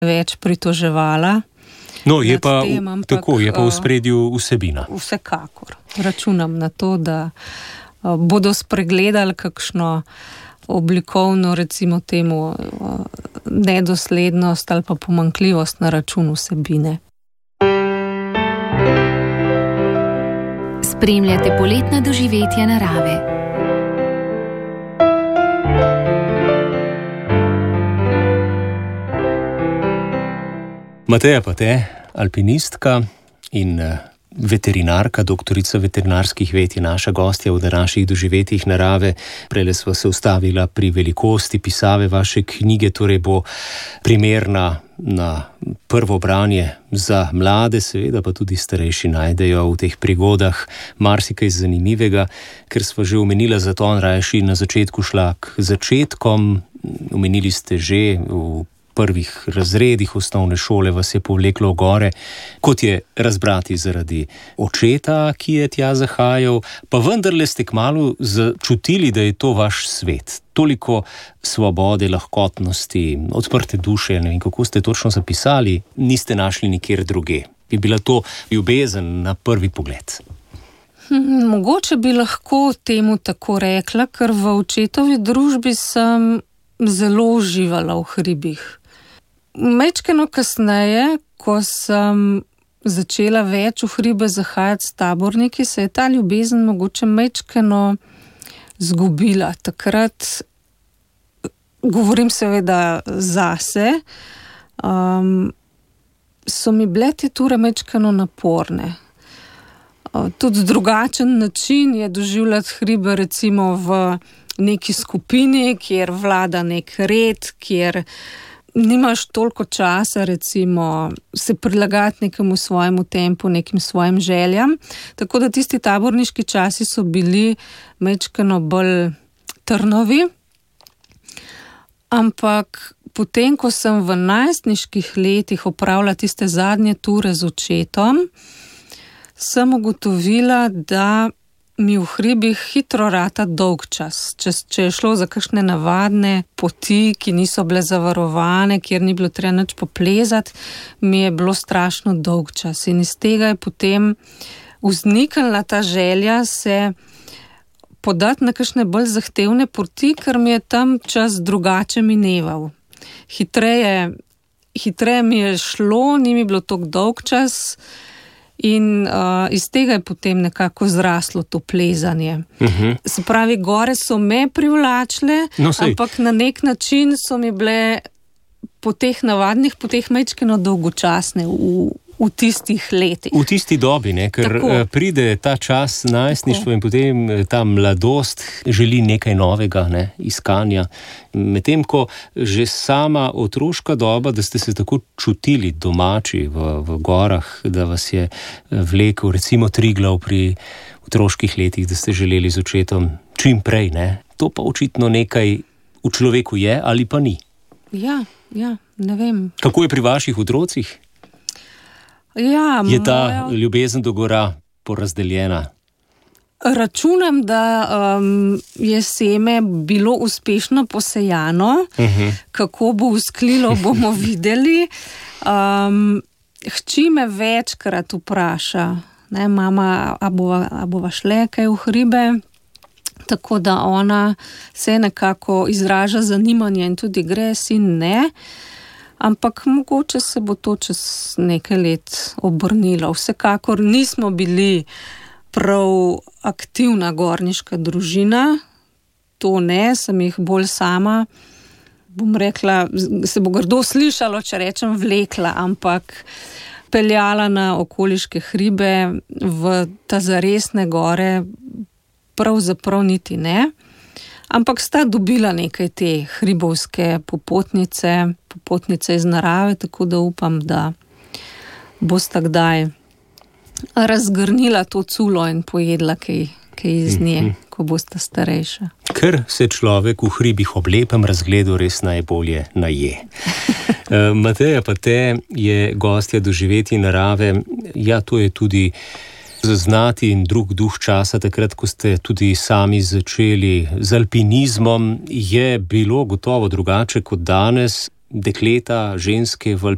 več pritoževala. No, je pa tako, je pa v spredju vsebina. Vsekakor. Računam na to, da bodo spregledali kakšno oblikovno, recimo temu, nedoslednost ali pa pomanjkljivost na račun vsebine. Spremljate poletna doživetja narave. Mateja Pate, alpinistka in veterinarka, doktorica veterinarskih ved, je naša gostja v današnjih doživetjih narave. Prejle sva se ustavila pri velikosti pisave vaše knjige, torej bo primerna na prvo branje za mlade, seveda pa tudi starejši najdejo v teh prigodah marsikaj zanimivega, ker sva že omenila zaton rajši na začetku šla k začetkom. Omenili ste že v prvih razredih osnovne šole vas je povleklo v gore, kot je razbrati zaradi očeta, ki je tja zahajal, pa vendarle ste kmalu začutili, da je to vaš svet. Toliko svobode, lahkotnosti, odprte duše, ne vem, kako ste točno zapisali, niste našli nikjer druge. Bi bila to ljubezen na prvi pogled? Mogoče bi lahko temu tako rekla, ker v očetovi družbi sem zelo uživala v hribih. Majčkeno kasneje, ko sem začela več v hribe zahajati s taborniki, se je ta ljubezen mogoče majčkeno zgubila. Takrat, govorim seveda zase, so mi bile te ture majčkeno naporne. Tudi drugačen način je doživljati hribe, recimo v neki skupini, kjer vlada nek red, kjer nimaš toliko časa, recimo, se prilagati nekemu svojemu tempu, nekim svojim željam. Tako da tisti taborniški časi so bili majčkeno bolj trnovi. Ampak potem, ko sem v najstniških letih opravila tiste zadnje ture z očetom, sem ugotovila, da mi v hribih hitro rata dolg čas. Če je šlo za kakšne navadne poti, ki niso bile zavarovane, kjer ni bilo treba nič poplezati, mi je bilo strašno dolg čas. In iz tega je potem vzniknila ta želja se podati na kakšne bolj zahtevne poti, ker mi je tam čas drugače mineval. Hitreje mi je šlo, ni mi bilo toliko dolg čas. In iz tega je potem nekako zraslo to plezanje. Se pravi, gore so me privlačile, ampak na nek način so mi bile po teh navadnih poteh majčkeno dolgočasne v tistih letih. V tisti dobi, ne? Ker tako pride ta čas najstništva in potem ta mladost želi nekaj novega, ne? Iskanja. Medtem ko že sama otroška doba, da ste se tako čutili domači v gorah, da vas je vlekel recimo Triglav pri otroških letih, da ste želeli z očetom čim prej, ne? To pa očitno nekaj v človeku je ali pa ni. Ja, ne vem. Kako je pri vaših otrocih? Ja, je ta ljubezen do gora porazdeljena? Računam, da je seme bilo uspešno posejano. Kako bo vzklilo, bomo videli. Hči me večkrat vpraša, ne, mama, a bova šle kaj v hribe? Tako da ona se nekako izraža zanimanje in tudi gre, sin ne. Ampak mogoče se bo to čez nekaj let obrnilo. Vsekakor nismo bili prav aktivna gorniška družina, to ne, sem jih bolj sama, bom rekla, se bo grdo slišalo, če rečem vlekla, ampak peljala na okoliške hribe v ta zaresne gore, pravzaprav niti ne. Ampak sta dobila nekaj te hribovske popotnice iz narave, tako da upam, da bosta kdaj razgrnila to culo in pojedla kaj iz nje, ko bosta starejša. Ker se človek v hribih ob lepem razgledu res najbolje naje. Mateja Pate je gostja doživetij narave. Ja, to je tudi zaznati in drug duh časa, takrat, ko ste tudi sami začeli z alpinizmom, je bilo gotovo drugače kot danes. Dekleta, ženske v